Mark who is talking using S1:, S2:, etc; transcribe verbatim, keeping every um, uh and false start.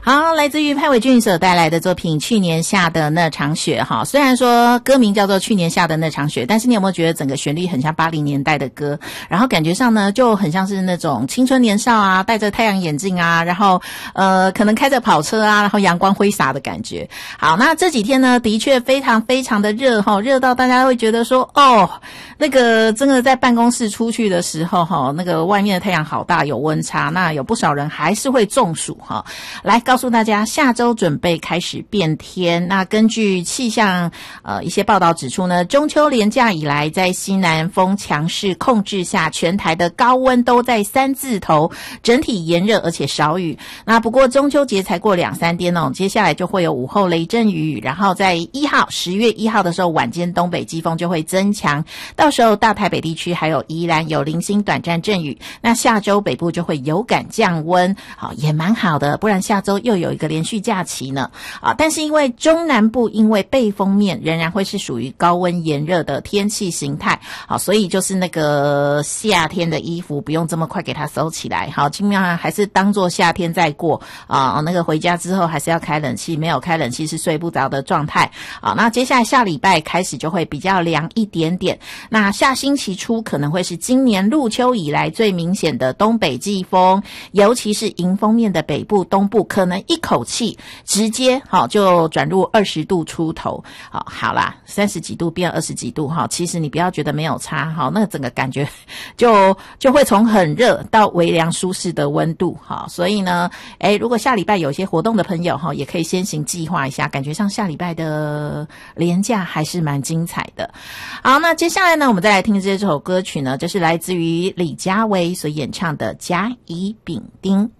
S1: 好，来自于潘伟俊所带来的作品《去年下的那场雪》哈。虽然说歌名叫做《去年下的那场雪》，但是你有没有觉得整个旋律很像八零年代的歌？然后感觉上呢，就很像是那种青春年少啊，戴着太阳眼镜啊，然后呃，可能开着跑车啊，然后阳光挥洒的感觉。好，那这几天呢，的确非常非常的热哈，热到大家会觉得说，哦，那个真的在办公室出去的时候哈，那个外面的太阳好大，有温差，那有不少人还是会中暑哈。来告诉大家，下周准备开始变天。那根据气象呃一些报道指出呢，中秋连假以来，在西南风强势控制下，全台的高温都在三字头，整体炎热而且少雨。那不过中秋节才过两三天哦，接下来就会有午后雷阵雨，然后在一号十月一号的时候，晚间东北季风就会增强，到时候大台北地区还有宜兰有零星短暂阵雨。那下周北部就会有感降温，好也蛮好的，不然下周又有一个连续假期呢啊！但是因为中南部因为背风面仍然会是属于高温炎热的天气形态，好，所以就是那个夏天的衣服不用这么快给它收起来，好，尽量还是当做夏天再过啊。那个回家之后还是要开冷气，没有开冷气是睡不着的状态啊。那接下来下礼拜开始就会比较凉一点点，那下星期初可能会是今年入秋以来最明显的东北季风，尤其是迎风面的北部、东部，可能一口气直接好就转入二十度出头。好，好啦，三十几度变二十几度哈，其实你不要觉得没有差哈，那整个感觉就就会从很热到微凉舒适的温度哈。所以呢，诶，如果下礼拜有些活动的朋友哈，也可以先行计划一下，感觉上下礼拜的连假还是蛮精彩的。好，那接下来呢，我们再来听这首歌曲呢，这是来自于李佳薇所演唱的《甲乙丙丁》。